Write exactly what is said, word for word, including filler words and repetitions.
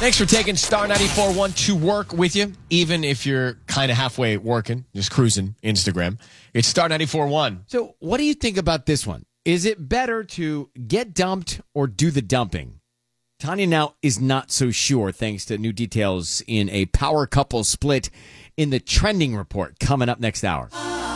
Thanks for taking Star ninety-four point one to work with you, even if you're kind of halfway working, just cruising Instagram. It's Star ninety-four point one. So what do you think about this one? Is it better to get dumped or do the dumping? Tanya now is not so sure, thanks to new details in a power couple split in the trending report coming up next hour.